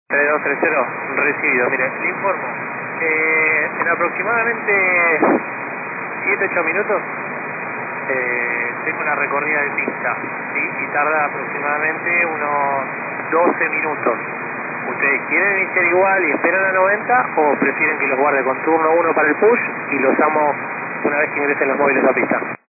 3230, recibido. Mire, le informo. En aproximadamente 7-8 minutos tengo una recorrida de pista, ¿sí? Y tarda aproximadamente unos 12 minutos. ¿Ustedes quieren iniciar igual y esperan a 90 o prefieren que los guarde con turno 1 para el push y los amo una vez que ingresen los móviles a pista?